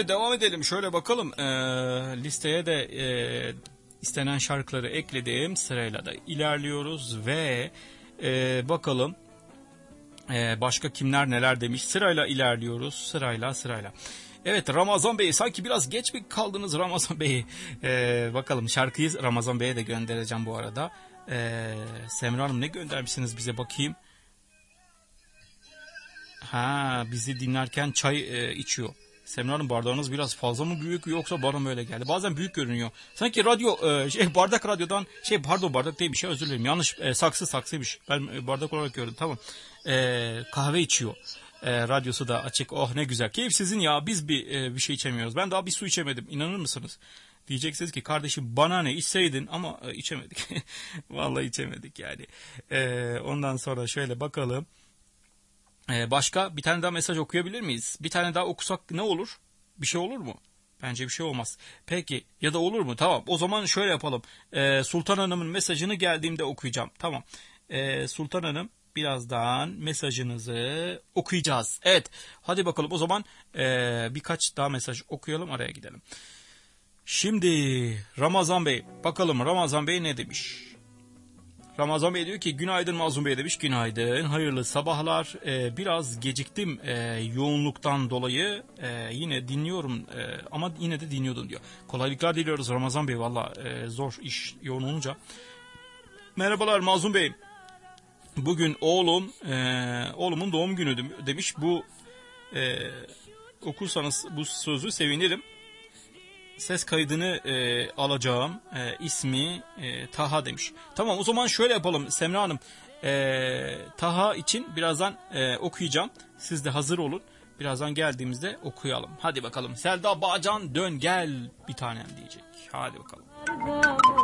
şöyle devam edelim. Şöyle bakalım. Listeye de istenen şarkıları ekledim. Sırayla da ilerliyoruz ve bakalım başka kimler neler demiş. Sırayla ilerliyoruz. Sırayla. Evet, Ramazan Bey, sanki biraz geç mi kaldınız Ramazan Bey? Bakalım, şarkıyı Ramazan Bey'e de göndereceğim bu arada. Semra Hanım, ne göndermişsiniz bize, bakayım. Bizi dinlerken çay içiyor. Semra Hanım, bardağınız biraz fazla mı büyük, yoksa bana mı öyle geldi? Bazen büyük görünüyor. Sanki radyo bardak radyodan bardak değilmiş, özür dilerim. Yanlış, saksıymış. Ben bardak olarak gördüm, tamam. Kahve içiyor. Radyosu da açık. Oh, ne güzel. Keyif sizin ya. Biz bir şey içemiyoruz. Ben daha bir su içemedim. İnanır mısınız? Diyeceksiniz ki kardeşim, bana ne, içseydin, ama içemedik. Vallahi içemedik yani. Ondan sonra şöyle bakalım. Başka bir tane daha mesaj okuyabilir miyiz? Bir tane daha okusak ne olur? Bir şey olur mu? Bence bir şey olmaz. Peki, ya da olur mu? Tamam, o zaman şöyle yapalım. Sultan Hanım'ın mesajını geldiğimde okuyacağım. Tamam. Sultan Hanım, birazdan mesajınızı okuyacağız. Evet, hadi bakalım o zaman birkaç daha mesaj okuyalım, araya gidelim. Şimdi Ramazan Bey, bakalım Ramazan Bey ne demiş? Ramazan Bey diyor ki günaydın Mazlum Bey demiş. Günaydın, hayırlı sabahlar. Biraz geciktim yoğunluktan dolayı. Yine dinliyorum ama yine de dinliyordum diyor. Kolaylıklar diliyoruz Ramazan Bey, valla zor iş yoğun olunca. Merhabalar Mazlum Bey. Bugün oğlumun doğum günü demiş. Bu okursanız bu sözü sevinirim. Ses kaydını alacağım. İsmi Taha demiş. Tamam, o zaman şöyle yapalım Semra Hanım. Taha için birazdan okuyacağım. Siz de hazır olun. Birazdan geldiğimizde okuyalım. Hadi bakalım. Selda Bağcan, dön gel bir tanem diyecek. Hadi bakalım.